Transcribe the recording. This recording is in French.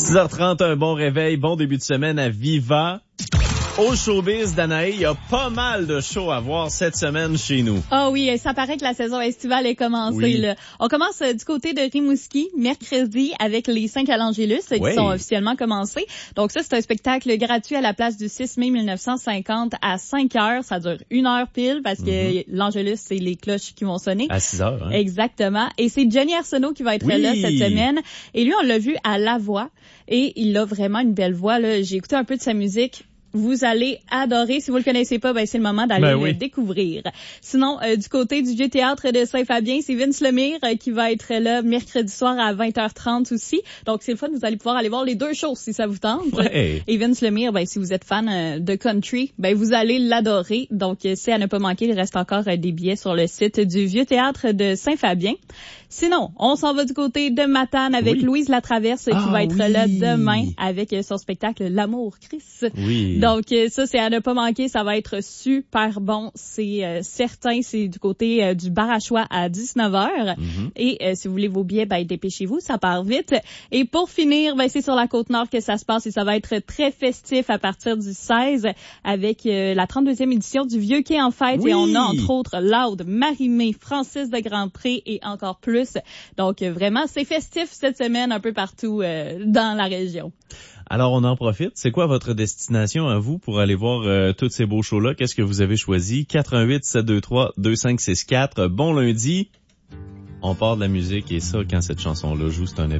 6h30, un bon réveil, bon début de semaine à Viva. Au showbiz, Danae, il y a pas mal de shows à voir cette semaine chez nous. Ah oui, ça paraît que la saison estivale est commencée. Oui. Là. On commence du côté de Rimouski, mercredi, avec les 5 à l'Angélus qui sont officiellement commencés. Donc ça, c'est un spectacle gratuit à la place du 6 mai 1950 à 5 heures. Ça dure 1 heure pile parce que l'Angélus, c'est les cloches qui vont sonner. À 6 heures. Hein? Exactement. Et c'est Johnny Arsenault qui va être là cette semaine. Et lui, on l'a vu à La Voix. Et il a vraiment une belle voix. Là. J'ai écouté un peu de sa musique. Vous allez adorer. Si vous le connaissez pas, c'est le moment d'aller le découvrir. Sinon, du côté du Vieux Théâtre de Saint-Fabien, c'est Vince Lemire qui va être là mercredi soir à 20h30 aussi. Donc, c'est le fun. Vous allez pouvoir aller voir les deux shows si ça vous tente. Ouais. Et Vince Lemire, si vous êtes fan de country, vous allez l'adorer. Donc, c'est à ne pas manquer. Il reste encore des billets sur le site du Vieux Théâtre de Saint-Fabien. Sinon, on s'en va du côté de Matane avec Louise Latraverse qui va être là demain avec son spectacle L'amour, Chris. Oui. Donc, ça, c'est à ne pas manquer. Ça va être super bon. C'est certain. C'est du côté du bar à choix à 19h. Et si vous voulez vos billets, dépêchez-vous. Ça part vite. Et pour finir, c'est sur la Côte-Nord que ça se passe et ça va être très festif à partir du 16 avec la 32e édition du Vieux Quai en fête. Et on a, entre autres, Loud, Marie-Mé, Francis de Grandpré et encore plus. Donc, vraiment, c'est festif cette semaine un peu partout dans la région. Alors, on en profite. C'est quoi votre destination à vous pour aller voir tous ces beaux shows-là? Qu'est-ce que vous avez choisi? 88-723-2564. Bon lundi. On part de la musique et ça, quand cette chanson-là joue, c'est un événement.